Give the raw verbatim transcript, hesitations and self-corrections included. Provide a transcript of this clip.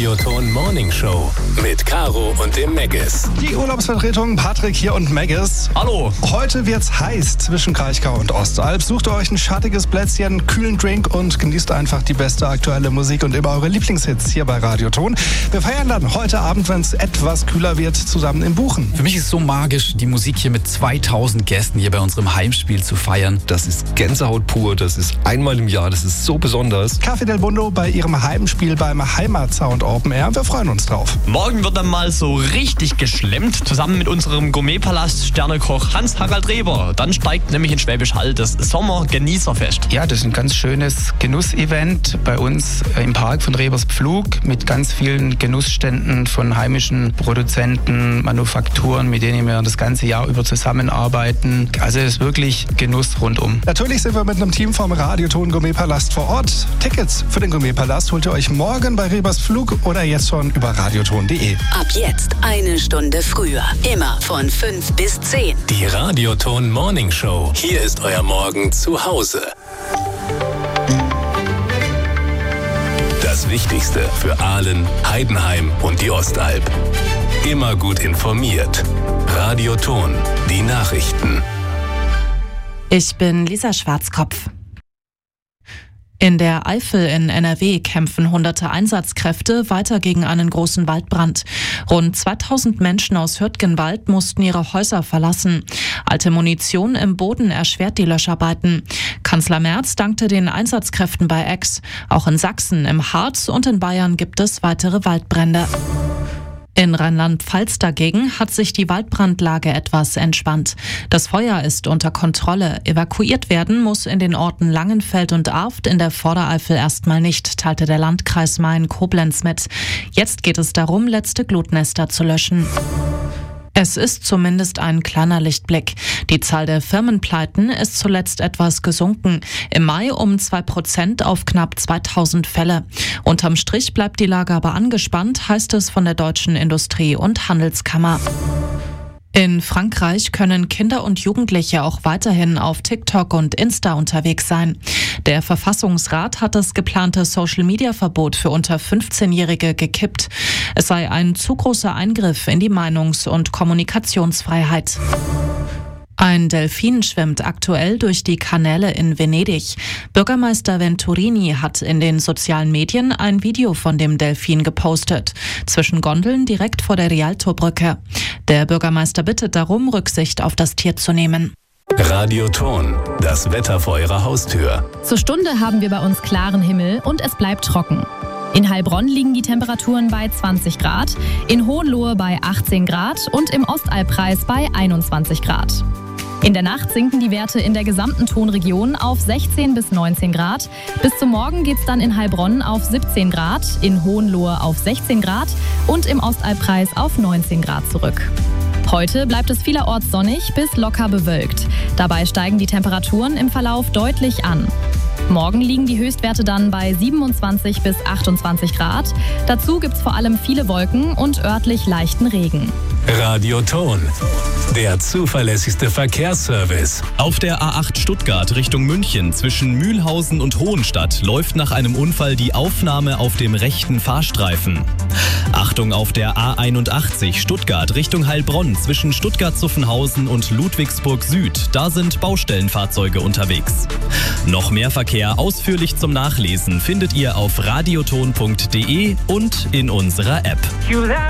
Radioton Morning Show mit Caro und dem Meggis. Die Urlaubsvertretung Patrick hier und Meggis. Hallo. Heute wird's heiß zwischen Kraichgau und Ostalb. Sucht ihr euch ein schattiges Plätzchen, kühlen Drink und genießt einfach die beste aktuelle Musik und immer eure Lieblingshits hier bei Radioton. Wir feiern dann heute Abend, wenn es etwas kühler wird, zusammen im Buchen. Für mich ist es so magisch, die Musik hier mit zweitausend Gästen hier bei unserem Heimspiel zu feiern. Das ist Gänsehaut pur, das ist einmal im Jahr, das ist so besonders. Café del Mundo bei ihrem Heimspiel beim Heimatsound Open Air. Wir freuen uns drauf. Morgen wird dann mal so richtig geschlemmt, zusammen mit unserem Gourmetpalast Sternekoch Hans-Harald Reber. Dann steigt nämlich in Schwäbisch Hall das Sommer-Genießerfest. Ja, das ist ein ganz schönes Genussevent bei uns im Park von Rebers Pflug mit ganz vielen Genussständen von heimischen Produzenten, Manufakturen, mit denen wir das ganze Jahr über zusammenarbeiten. Also es ist wirklich Genuss rundum. Natürlich sind wir mit einem Team vom Radioton Gourmetpalast vor Ort. Tickets für den Gourmetpalast holt ihr euch morgen bei Rebers Pflug oder jetzt schon über radioton punkt de. Ab jetzt eine Stunde früher. Immer von fünf bis zehn. Die Radioton Morning Show. Hier ist euer Morgen zu Hause. Das Wichtigste für Aalen, Heidenheim und die Ostalb. Immer gut informiert. Radioton, die Nachrichten. Ich bin Lisa Schwarzkopf. In der Eifel in N R W kämpfen hunderte Einsatzkräfte weiter gegen einen großen Waldbrand. Rund zweitausend Menschen aus Hürtgenwald mussten ihre Häuser verlassen. Alte Munition im Boden erschwert die Löscharbeiten. Kanzler Merz dankte den Einsatzkräften bei Ex. Auch in Sachsen, im Harz und in Bayern gibt es weitere Waldbrände. In Rheinland-Pfalz dagegen hat sich die Waldbrandlage etwas entspannt. Das Feuer ist unter Kontrolle. Evakuiert werden muss in den Orten Langenfeld und Arft in der Vordereifel erstmal nicht, teilte der Landkreis Main-Koblenz mit. Jetzt geht es darum, letzte Glutnester zu löschen. Es ist zumindest ein kleiner Lichtblick. Die Zahl der Firmenpleiten ist zuletzt etwas gesunken. Im Mai um zwei Prozent auf knapp zweitausend Fälle. Unterm Strich bleibt die Lage aber angespannt, heißt es von der Deutschen Industrie- und Handelskammer. In Frankreich können Kinder und Jugendliche auch weiterhin auf TikTok und Insta unterwegs sein. Der Verfassungsrat hat das geplante Social-Media-Verbot für unter fünfzehnjährige gekippt. Es sei ein zu großer Eingriff in die Meinungs- und Kommunikationsfreiheit. Ein Delfin schwimmt aktuell durch die Kanäle in Venedig. Bürgermeister Venturini hat in den sozialen Medien ein Video von dem Delfin gepostet. Zwischen Gondeln direkt vor der Rialto-Brücke. Der Bürgermeister bittet darum, Rücksicht auf das Tier zu nehmen. Radioton, das Wetter vor eurer Haustür. Zur Stunde haben wir bei uns klaren Himmel und es bleibt trocken. In Heilbronn liegen die Temperaturen bei zwanzig Grad, in Hohenlohe bei achtzehn Grad und im Ostalbkreis bei einundzwanzig Grad. In der Nacht sinken die Werte in der gesamten Tonregion auf sechzehn bis neunzehn Grad. Bis zum Morgen geht es dann in Heilbronn auf siebzehn Grad, in Hohenlohe auf sechzehn Grad und im Ostalbkreis auf neunzehn Grad zurück. Heute bleibt es vielerorts sonnig bis locker bewölkt. Dabei steigen die Temperaturen im Verlauf deutlich an. Morgen liegen die Höchstwerte dann bei siebenundzwanzig bis achtundzwanzig Grad. Dazu gibt es vor allem viele Wolken und örtlich leichten Regen. Radioton, der zuverlässigste Verkehrsservice. Auf der A acht Stuttgart Richtung München zwischen Mühlhausen und Hohenstadt läuft nach einem Unfall die Aufnahme auf dem rechten Fahrstreifen. Achtung auf der A einundachtzig Stuttgart Richtung Heilbronn zwischen Stuttgart-Zuffenhausen und Ludwigsburg Süd. Da sind Baustellenfahrzeuge unterwegs. Noch mehr Verkehr ausführlich zum Nachlesen findet ihr auf radioton punkt de und in unserer App.